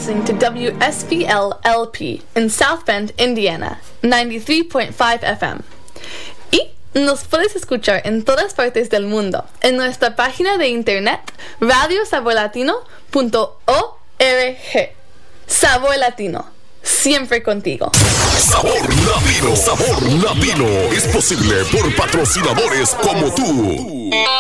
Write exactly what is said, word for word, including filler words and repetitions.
listening to W S B L L P in South Bend, Indiana, ninety-three point five F M. Y nos puedes escuchar en todas partes del mundo en nuestra página de internet radio sabor latino punto org. Sabor Latino, siempre contigo. Sabor Latino, Sabor Latino es posible por patrocinadores como tú.